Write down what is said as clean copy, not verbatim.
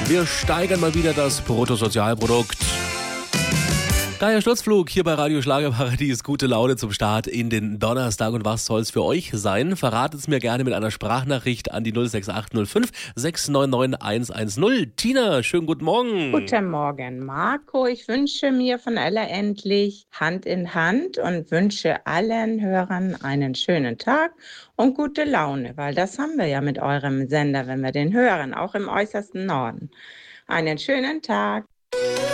Wir steigern mal wieder das Bruttosozialprodukt. Daher Sturzflug hier bei Radio Schlagerparadies. Gute Laune zum Start in den Donnerstag. Und was soll es für euch sein? Verratet es mir gerne mit einer Sprachnachricht an die 06805 699 110. Tina, schönen guten Morgen. Guten Morgen, Marco. Ich wünsche mir von Ella endlich Hand in Hand und wünsche allen Hörern einen schönen Tag und gute Laune, weil das haben wir ja mit eurem Sender, wenn wir den hören, auch im äußersten Norden. Einen schönen Tag.